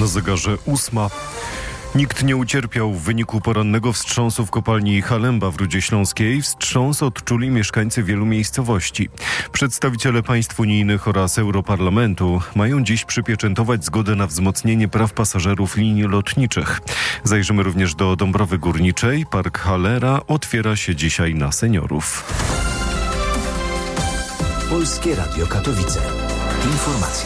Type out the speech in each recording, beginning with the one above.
Na zegarze 8. Nikt nie ucierpiał w wyniku porannego wstrząsu w kopalni Halemba w Rudzie Śląskiej. Wstrząs odczuli mieszkańcy wielu miejscowości. Przedstawiciele państw unijnych oraz Europarlamentu mają dziś przypieczętować zgodę na wzmocnienie praw pasażerów linii lotniczych. Zajrzymy również do Dąbrowy Górniczej. Park Hallera otwiera się dzisiaj na seniorów. Polskie Radio Katowice. Informacje.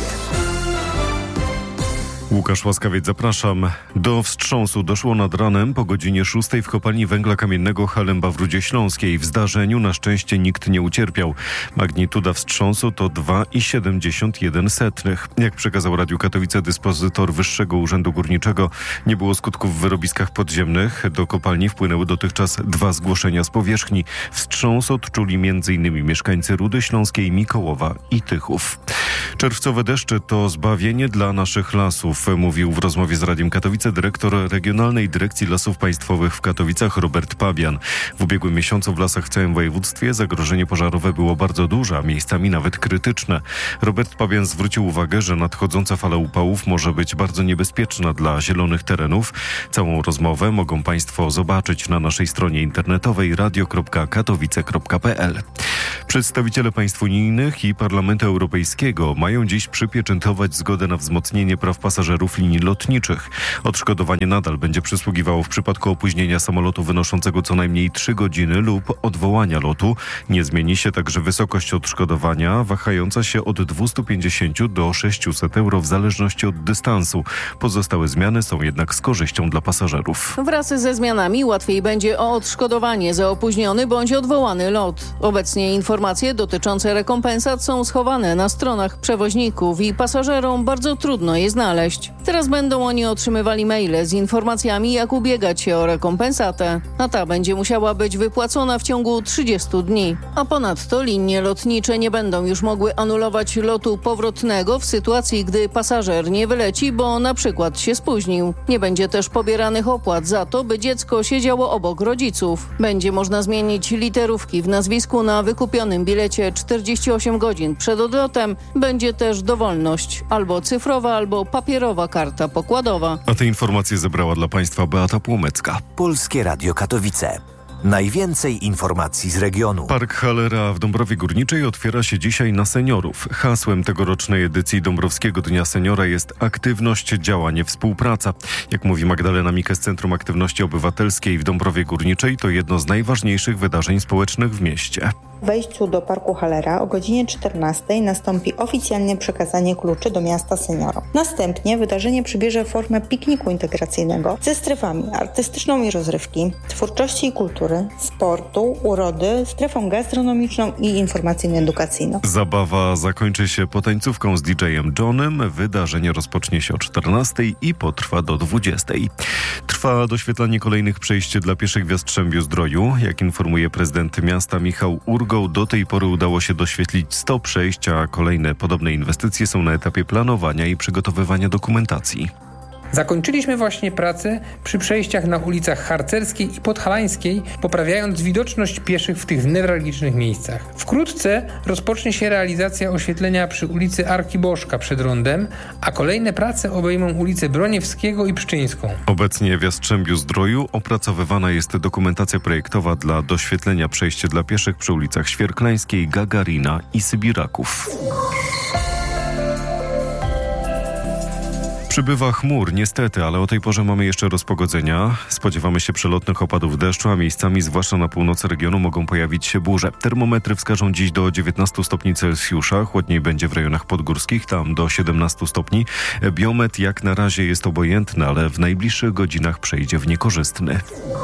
Łukasz Łaskawiec, zapraszam. Do wstrząsu doszło nad ranem po godzinie 6 w kopalni węgla kamiennego Halemba w Rudzie Śląskiej. W zdarzeniu na szczęście nikt nie ucierpiał. Magnituda wstrząsu to 2,71. Jak przekazał Radiu Katowice dyspozytor Wyższego Urzędu Górniczego, nie było skutków w wyrobiskach podziemnych. Do kopalni wpłynęły dotychczas 2 zgłoszenia z powierzchni. Wstrząs odczuli m.in. mieszkańcy Rudy Śląskiej, Mikołowa i Tychów. Czerwcowe deszcze to zbawienie dla naszych lasów, mówił w rozmowie z Radiem Katowice dyrektor Regionalnej Dyrekcji Lasów Państwowych w Katowicach Robert Pabian. W ubiegłym miesiącu w lasach w całym województwie zagrożenie pożarowe było bardzo duże, a miejscami nawet krytyczne. Robert Pabian zwrócił uwagę, że nadchodząca fala upałów może być bardzo niebezpieczna dla zielonych terenów. Całą rozmowę mogą Państwo zobaczyć na naszej stronie internetowej radio.katowice.pl. Przedstawiciele państw unijnych i Parlamentu Europejskiego mają dziś przypieczętować zgodę na wzmocnienie praw pasażerów linii lotniczych. Odszkodowanie nadal będzie przysługiwało w przypadku opóźnienia samolotu wynoszącego co najmniej 3 godziny lub odwołania lotu. Nie zmieni się także wysokość odszkodowania, wahająca się od 250 do 600 euro w zależności od dystansu. Pozostałe zmiany są jednak z korzyścią dla pasażerów. Wraz ze zmianami łatwiej będzie o odszkodowanie za opóźniony bądź odwołany lot. Obecnie informacje dotyczące rekompensat są schowane na stronach przewoźników i pasażerom bardzo trudno je znaleźć. Teraz będą oni otrzymywali maile z informacjami, jak ubiegać się o rekompensatę, a ta będzie musiała być wypłacona w ciągu 30 dni. A ponadto linie lotnicze nie będą już mogły anulować lotu powrotnego w sytuacji, gdy pasażer nie wyleci, bo na przykład się spóźnił. Nie będzie też pobieranych opłat za to, by dziecko siedziało obok rodziców. Będzie można zmienić literówki w nazwisku na wykupionym bilecie 48 godzin przed odlotem. Będzie też dowolność albo cyfrowa, albo papierowa karta pokładowa. A te informacje zebrała dla Państwa Beata Płomecka. Polskie Radio Katowice. Najwięcej informacji z regionu. Park Hallera w Dąbrowie Górniczej otwiera się dzisiaj na seniorów. Hasłem tegorocznej edycji Dąbrowskiego Dnia Seniora jest aktywność, działanie, współpraca. Jak mówi Magdalena Mike z Centrum Aktywności Obywatelskiej w Dąbrowie Górniczej, to jedno z najważniejszych wydarzeń społecznych w mieście. W wejściu do Parku Hallera o godzinie 14 nastąpi oficjalnie przekazanie kluczy do miasta seniorom. Następnie wydarzenie przybierze formę pikniku integracyjnego ze strefami artystyczną i rozrywki, twórczości i kultury, sportu, urody, strefą gastronomiczną i informacyjno-edukacyjną. Zabawa zakończy się potańcówką z DJ-em Johnem. Wydarzenie rozpocznie się o 14 i potrwa do 20. Trwa doświetlanie kolejnych przejść dla pieszych w Jastrzębiu-Zdroju. Jak informuje prezydent miasta Michał Urgoł, do tej pory udało się doświetlić 100 przejść, a kolejne podobne inwestycje są na etapie planowania i przygotowywania dokumentacji. Zakończyliśmy właśnie pracę przy przejściach na ulicach Harcerskiej i Podhalańskiej, poprawiając widoczność pieszych w tych newralgicznych miejscach. Wkrótce rozpocznie się realizacja oświetlenia przy ulicy Arki Bożka przed rondem, a kolejne prace obejmą ulicę Broniewskiego i Pszczyńską. Obecnie w Jastrzębiu-Zdroju opracowywana jest dokumentacja projektowa dla doświetlenia przejść dla pieszych przy ulicach Świerklańskiej, Gagarina i Sybiraków. Przybywa chmur, niestety, ale o tej porze mamy jeszcze rozpogodzenia. Spodziewamy się przelotnych opadów deszczu, a miejscami, zwłaszcza na północy regionu, mogą pojawić się burze. Termometry wskażą dziś do 19 stopni Celsjusza, chłodniej będzie w rejonach podgórskich, tam do 17 stopni. Biometr jak na razie jest obojętny, ale w najbliższych godzinach przejdzie w niekorzystny.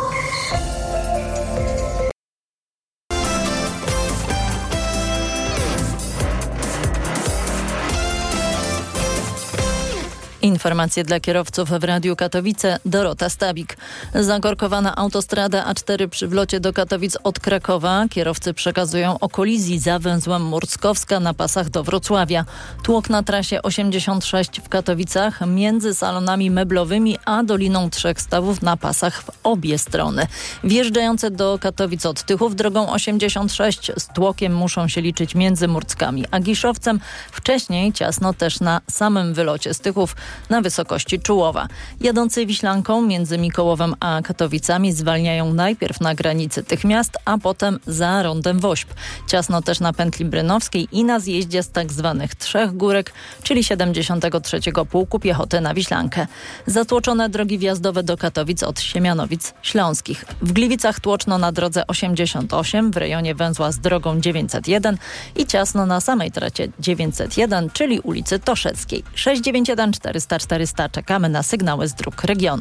Informacje dla kierowców w Radiu Katowice. Dorota Stabik. Zakorkowana autostrada A4 przy wlocie do Katowic od Krakowa. Kierowcy przekazują o kolizji za węzłem Murckowska na pasach do Wrocławia. Tłok na trasie 86 w Katowicach między salonami meblowymi a Doliną Trzech Stawów na pasach w obie strony. Wjeżdżające do Katowic od Tychów drogą 86 z tłokiem muszą się liczyć między Murckami a Giszowcem. Wcześniej ciasno też na samym wylocie z Tychów na wysokości Czułowa. Jadący Wiślanką między Mikołowem a Katowicami zwalniają najpierw na granicy tych miast, a potem za rondem Wośp. Ciasno też na pętli brynowskiej i na zjeździe z tak zwanych Trzech Górek, czyli 73. Pułku Piechoty na Wiślankę. Zatłoczone drogi wjazdowe do Katowic od Siemianowic Śląskich. W Gliwicach tłoczno na drodze 88 w rejonie węzła z drogą 901 i ciasno na samej tracie 901, czyli ulicy Toszeckiej. 691 400 400. Czekamy na sygnały z dróg regionu.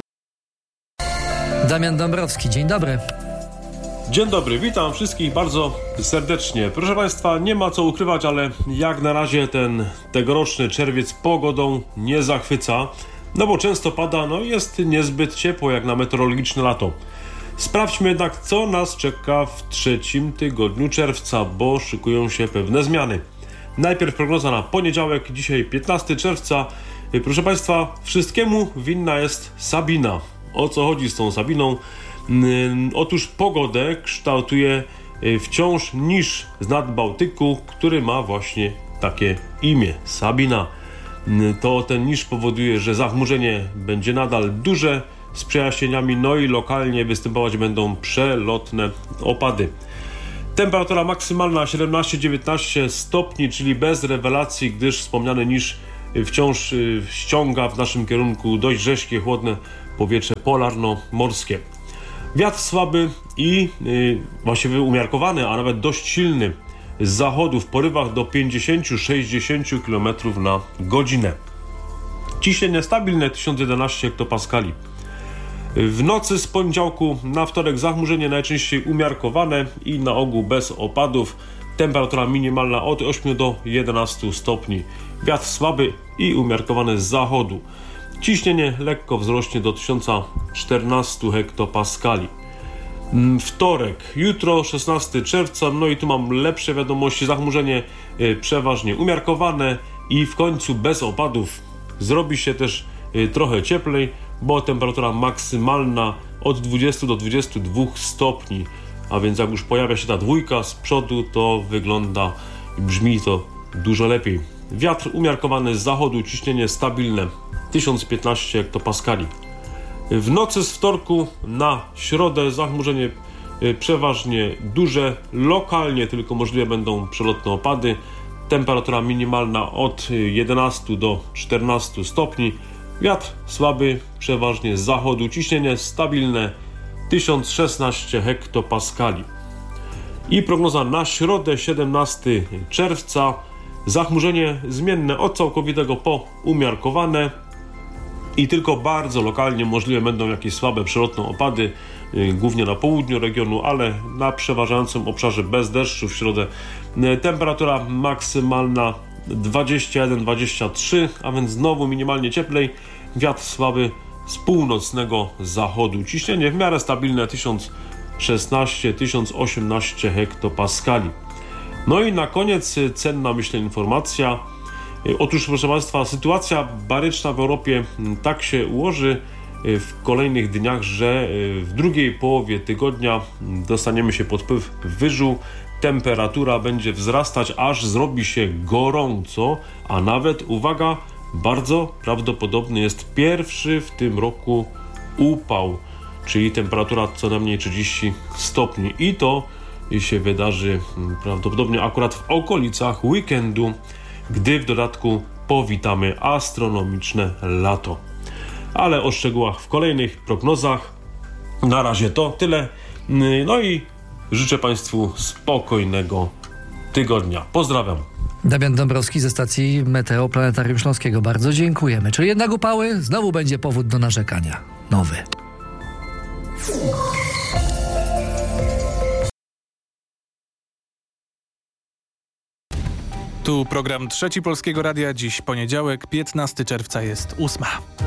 Damian Dąbrowski, dzień dobry. Dzień dobry, witam wszystkich bardzo serdecznie. Proszę Państwa, nie ma co ukrywać, ale jak na razie ten tegoroczny czerwiec pogodą nie zachwyca, no bo często pada, jest niezbyt ciepło jak na meteorologiczne lato. Sprawdźmy jednak, co nas czeka w trzecim tygodniu czerwca, bo szykują się pewne zmiany. Najpierw prognoza na poniedziałek, dzisiaj 15 czerwca. Proszę Państwa, wszystkiemu winna jest Sabina. O co chodzi z tą Sabiną? Otóż pogodę kształtuje wciąż niż z nad Bałtyku, który ma właśnie takie imię, Sabina. To ten niż powoduje, że zachmurzenie będzie nadal duże z przejaśnieniami, i lokalnie występować będą przelotne opady. Temperatura maksymalna 17-19 stopni, czyli bez rewelacji, gdyż wspomniany niż wciąż ściąga w naszym kierunku dość rześkie, chłodne powietrze polarno-morskie. Wiatr słaby i właściwie umiarkowany, a nawet dość silny z zachodu w porywach do 50-60 km na godzinę. Ciśnienie stabilne 1011 hektopaskali. W nocy z poniedziałku na wtorek zachmurzenie najczęściej umiarkowane i na ogół bez opadów. Temperatura minimalna od 8 do 11 stopni. Wiatr słaby i umiarkowany z zachodu. Ciśnienie lekko wzrośnie do 1014 hektopaskali. Wtorek, jutro 16 czerwca, i tu mam lepsze wiadomości. Zachmurzenie przeważnie umiarkowane i w końcu bez opadów. Zrobi się też trochę cieplej, bo temperatura maksymalna od 20 do 22 stopni. A więc jak już pojawia się ta dwójka z przodu, to wygląda i brzmi to dużo lepiej. Wiatr umiarkowany z zachodu, ciśnienie stabilne 1015 hektopaskali. W nocy z wtorku na środę zachmurzenie przeważnie duże, lokalnie tylko możliwe będą przelotne opady. Temperatura minimalna od 11 do 14 stopni. Wiatr słaby, przeważnie z zachodu, ciśnienie stabilne 1016 hektopaskali. I prognoza na środę 17 czerwca. Zachmurzenie zmienne od całkowitego po umiarkowane i tylko bardzo lokalnie możliwe będą jakieś słabe przelotne opady, głównie na południu regionu, ale na przeważającym obszarze bez deszczu w środę. Temperatura maksymalna 21-23, a więc znowu minimalnie cieplej. Wiatr słaby z północnego zachodu. Ciśnienie w miarę stabilne 1016-1018 hektopaskali. I na koniec cenna, myślę, informacja. Otóż, proszę Państwa, sytuacja baryczna w Europie tak się ułoży w kolejnych dniach, że w drugiej połowie tygodnia dostaniemy się pod wpływ wyżu. Temperatura będzie wzrastać, aż zrobi się gorąco, a nawet, uwaga, bardzo prawdopodobny jest pierwszy w tym roku upał, czyli temperatura co najmniej 30 stopni. I to się wydarzy prawdopodobnie akurat w okolicach weekendu, gdy w dodatku powitamy astronomiczne lato. Ale o szczegółach w kolejnych prognozach. Na razie to tyle. I życzę Państwu spokojnego tygodnia. Pozdrawiam. Damian Dąbrowski ze stacji Meteo Planetarium Śląskiego. Bardzo dziękujemy. Czy jednak upały? Znowu będzie powód do narzekania. Nowy. Tu program Trzeci Polskiego Radia. Dziś poniedziałek, 15 czerwca jest 8.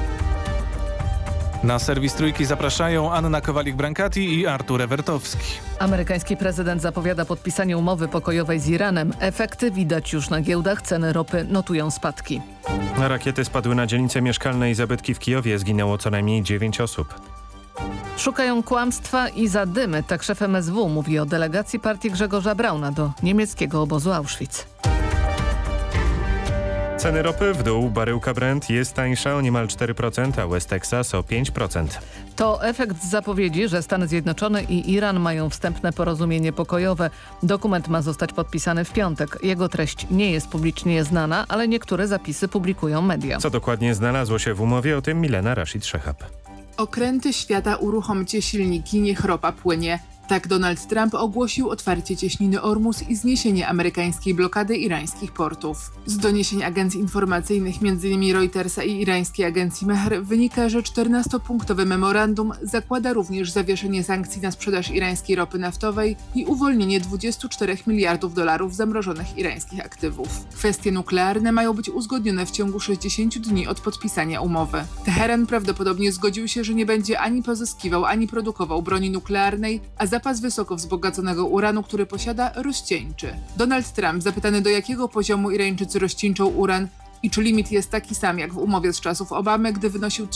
Na serwis Trójki zapraszają Anna Kowalik-Brankati i Artur Ewertowski. Amerykański prezydent zapowiada podpisanie umowy pokojowej z Iranem. Efekty widać już na giełdach, ceny ropy notują spadki. Rakiety spadły na dzielnice mieszkalne i zabytki w Kijowie. Zginęło co najmniej 9 osób. Szukają kłamstwa i zadymy. Tak szef MSW mówi o delegacji partii Grzegorza Brauna do niemieckiego obozu Auschwitz. Ceny ropy w dół. Baryłka Brent jest tańsza o niemal 4%, a West Texas o 5%. To efekt zapowiedzi, że Stany Zjednoczone i Iran mają wstępne porozumienie pokojowe. Dokument ma zostać podpisany w piątek. Jego treść nie jest publicznie znana, ale niektóre zapisy publikują media. Co dokładnie znalazło się w umowie, o tym Milena Rashid Szehab. Okręty świata, uruchomcie silniki, niech ropa płynie. Tak Donald Trump ogłosił otwarcie cieśniny Ormus i zniesienie amerykańskiej blokady irańskich portów. Z doniesień agencji informacyjnych m.in. Reutersa i irańskiej agencji Mehr wynika, że 14-punktowe memorandum zakłada również zawieszenie sankcji na sprzedaż irańskiej ropy naftowej i uwolnienie $24 miliardów zamrożonych irańskich aktywów. Kwestie nuklearne mają być uzgodnione w ciągu 60 dni od podpisania umowy. Teheran prawdopodobnie zgodził się, że nie będzie ani pozyskiwał, ani produkował broni nuklearnej, a zapas wysoko wzbogaconego uranu, który posiada, rozcieńczy. Donald Trump, zapytany, do jakiego poziomu Irańczycy rozcieńczą uran i czy limit jest taki sam jak w umowie z czasów Obamy, gdy wynosił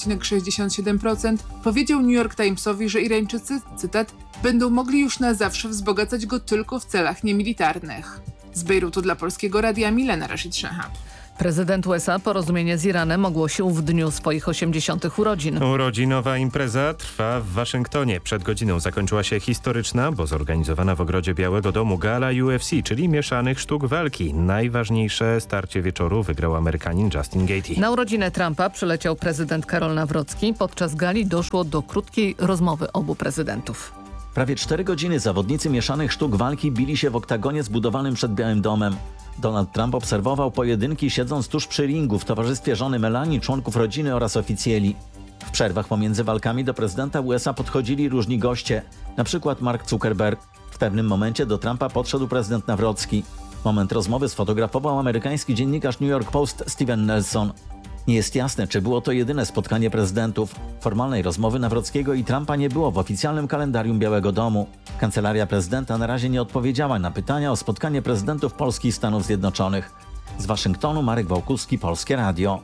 3,67%, powiedział New York Timesowi, że Irańczycy, cytat, będą mogli już na zawsze wzbogacać go tylko w celach niemilitarnych. Z Bejrutu dla Polskiego Radia Milena Rashid Szehab. Prezydent USA porozumienie z Iranem ogłosił w dniu swoich 80. urodzin. Urodzinowa impreza trwa w Waszyngtonie. Przed godziną zakończyła się historyczna, bo zorganizowana w ogrodzie Białego Domu gala UFC, czyli mieszanych sztuk walki. Najważniejsze starcie wieczoru wygrał Amerykanin Justin Gaethje. Na urodzinę Trumpa przyleciał prezydent Karol Nawrocki. Podczas gali doszło do krótkiej rozmowy obu prezydentów. Prawie 4 godziny zawodnicy mieszanych sztuk walki bili się w oktagonie zbudowanym przed Białym Domem. Donald Trump obserwował pojedynki, siedząc tuż przy ringu w towarzystwie żony Melanii, członków rodziny oraz oficjeli. W przerwach pomiędzy walkami do prezydenta USA podchodzili różni goście, na przykład Mark Zuckerberg. W pewnym momencie do Trumpa podszedł prezydent Nawrocki. Moment rozmowy sfotografował amerykański dziennikarz New York Post Steven Nelson. Nie jest jasne, czy było to jedyne spotkanie prezydentów. Formalnej rozmowy Nawrockiego i Trumpa nie było w oficjalnym kalendarium Białego Domu. Kancelaria prezydenta na razie nie odpowiedziała na pytania o spotkanie prezydentów Polski i Stanów Zjednoczonych. Z Waszyngtonu Marek Wałkuski, Polskie Radio.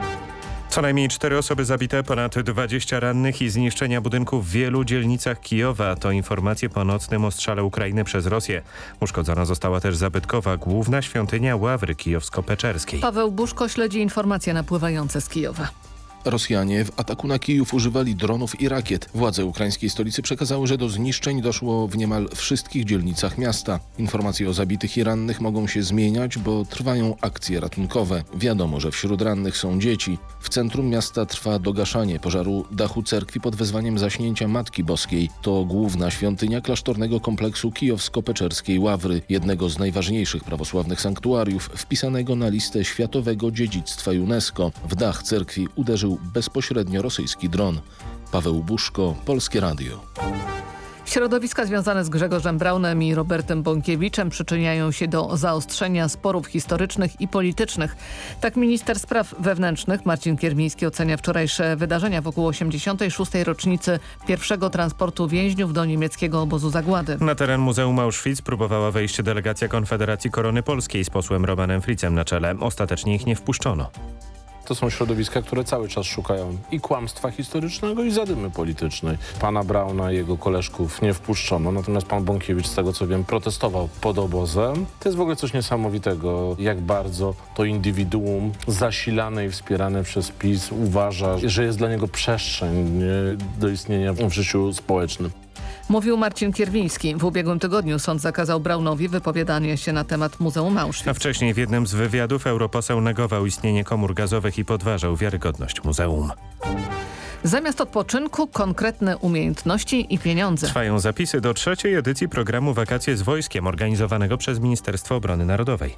Co najmniej 4 osoby zabite, ponad 20 rannych i zniszczenia budynków w wielu dzielnicach Kijowa. To informacje po nocnym ostrzale Ukrainy przez Rosję. Uszkodzona została też zabytkowa główna świątynia Ławry kijowsko-peczerskiej. Paweł Buszko śledzi informacje napływające z Kijowa. Rosjanie w ataku na Kijów używali dronów i rakiet. Władze ukraińskiej stolicy przekazały, że do zniszczeń doszło w niemal wszystkich dzielnicach miasta. Informacje o zabitych i rannych mogą się zmieniać, bo trwają akcje ratunkowe. Wiadomo, że wśród rannych są dzieci. W centrum miasta trwa dogaszanie pożaru dachu cerkwi pod wezwaniem zaśnięcia Matki Boskiej. To główna świątynia klasztornego kompleksu kijowsko-peczerskiej Ławry, jednego z najważniejszych prawosławnych sanktuariów, wpisanego na listę Światowego Dziedzictwa UNESCO. W dach cerkwi uderzył bezpośrednio rosyjski dron. Paweł Buszko, Polskie Radio. Środowiska związane z Grzegorzem Braunem i Robertem Bąkiewiczem przyczyniają się do zaostrzenia sporów historycznych i politycznych. Tak minister spraw wewnętrznych Marcin Kierwiński ocenia wczorajsze wydarzenia wokół 86. rocznicy pierwszego transportu więźniów do niemieckiego obozu zagłady. Na teren Muzeum Auschwitz próbowała wejść delegacja Konfederacji Korony Polskiej z posłem Romanem Fritzem na czele. Ostatecznie ich nie wpuszczono. To są środowiska, które cały czas szukają i kłamstwa historycznego, i zadymy politycznej. Pana Brauna i jego koleżków nie wpuszczono, natomiast pan Bąkiewicz, z tego co wiem, protestował pod obozem. To jest w ogóle coś niesamowitego, jak bardzo to indywiduum zasilane i wspierane przez PiS uważa, że jest dla niego przestrzeń do istnienia w życiu społecznym. Mówił Marcin Kierwiński. W ubiegłym tygodniu sąd zakazał Braunowi wypowiadanie się na temat Muzeum Auschwitz. A wcześniej w jednym z wywiadów europoseł negował istnienie komór gazowych i podważał wiarygodność muzeum. Zamiast odpoczynku konkretne umiejętności i pieniądze. Trwają zapisy do 3. edycji programu Wakacje z Wojskiem organizowanego przez Ministerstwo Obrony Narodowej.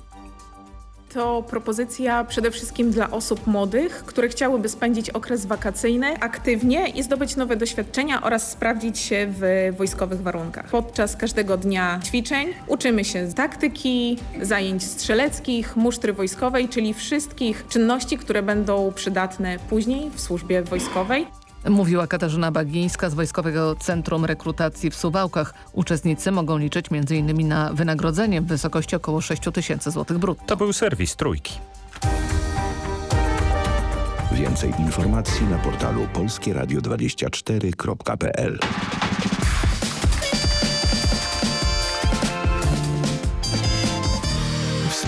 To propozycja przede wszystkim dla osób młodych, które chciałyby spędzić okres wakacyjny aktywnie i zdobyć nowe doświadczenia oraz sprawdzić się w wojskowych warunkach. Podczas każdego dnia ćwiczeń uczymy się taktyki, zajęć strzeleckich, musztry wojskowej, czyli wszystkich czynności, które będą przydatne później w służbie wojskowej. Mówiła Katarzyna Bagińska z Wojskowego Centrum Rekrutacji w Suwałkach. Uczestnicy mogą liczyć m.in. na wynagrodzenie w wysokości około 6 000 złotych brutto. To był serwis Trójki. Więcej informacji na portalu polskieradio24.pl.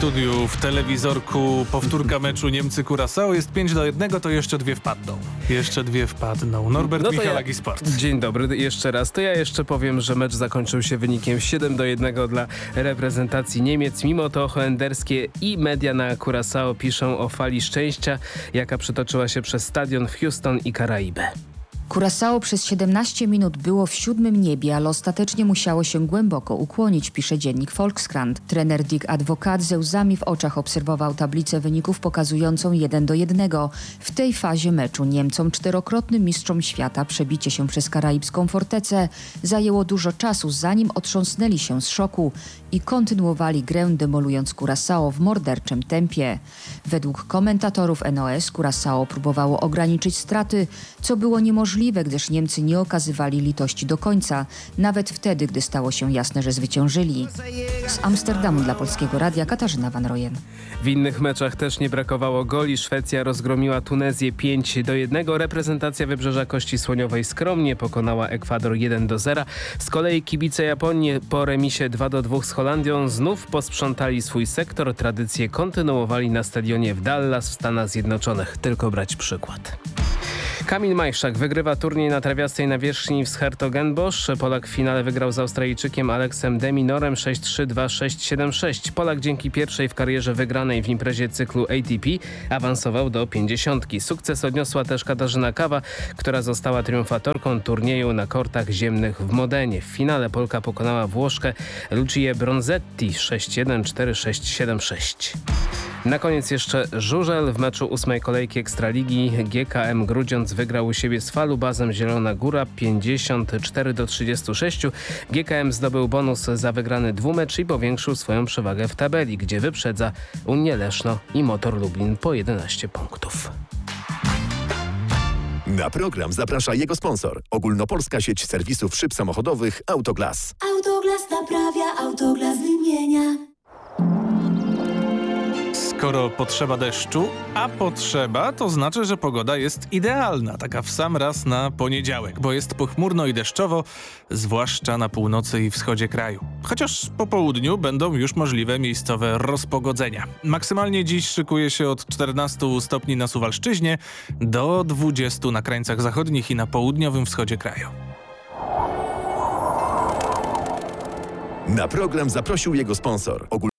studiu w telewizorku powtórka meczu Niemcy-Curaçao. Jest 5-1, to jeszcze dwie wpadną. Norbert Michalak i Sport. Dzień dobry, jeszcze raz. To ja jeszcze powiem, że mecz zakończył się wynikiem 7-1 dla reprezentacji Niemiec. Mimo to holenderskie i media na Curaçao piszą o fali szczęścia, jaka przetoczyła się przez stadion w Houston i Karaiby. Curaçao przez 17 minut było w 7. niebie, ale ostatecznie musiało się głęboko ukłonić, pisze dziennik Volkskrant. Trener Dick Advocaat ze łzami w oczach obserwował tablicę wyników pokazującą 1-1. W tej fazie meczu Niemcom, 4-krotnym mistrzom świata, przebicie się przez karaibską fortecę zajęło dużo czasu, zanim otrząsnęli się z szoku i kontynuowali grę, demolując Curaçao w morderczym tempie. Według komentatorów NOS Curaçao próbowało ograniczyć straty, co było niemożliwe, gdyż Niemcy nie okazywali litości do końca, nawet wtedy, gdy stało się jasne, że zwyciężyli. Z Amsterdamu dla Polskiego Radia Katarzyna Van Royen. W innych meczach też nie brakowało goli. Szwecja rozgromiła Tunezję 5-1. Reprezentacja Wybrzeża Kości Słoniowej skromnie pokonała Ekwador 1-0. Z kolei kibice Japonii po remisie 2-2 z Holandią znów posprzątali swój sektor. Tradycje kontynuowali na stadionie w Dallas w Stanach Zjednoczonych. Tylko brać przykład. Kamil Majszak wygrywa turniej na trawiastej nawierzchni w Schertogenbosch. Polak w finale wygrał z Australijczykiem Alexem de Minorem 6-3, 2-6, 7-6. Polak dzięki pierwszej w karierze wygranej w imprezie cyklu ATP awansował do 50. Sukces odniosła też Katarzyna Kawa, która została triumfatorką turnieju na kortach ziemnych w Modenie. W finale Polka pokonała Włoszkę Lucię Bronzetti 6-1, 4-6, 7-6. Na koniec jeszcze żużel. W meczu 8. kolejki Ekstraligi GKM Grudziądz wygrał u siebie z Falubazem Zielona Góra 54-36. GKM zdobył bonus za wygrany dwumecz i powiększył swoją przewagę w tabeli, gdzie wyprzedza Unię Leszno i Motor Lublin po 11 punktów. Na program zaprasza jego sponsor. Ogólnopolska sieć serwisów szyb samochodowych Autoglas. Autoglas naprawia, Autoglas wymienia. Skoro potrzeba deszczu, a potrzeba, to znaczy, że pogoda jest idealna, taka w sam raz na poniedziałek, bo jest pochmurno i deszczowo, zwłaszcza na północy i wschodzie kraju. Chociaż po południu będą już możliwe miejscowe rozpogodzenia. Maksymalnie dziś szykuje się od 14 stopni na Suwalszczyźnie do 20 na krańcach zachodnich i na południowym wschodzie kraju. Na program zaprosił jego sponsor.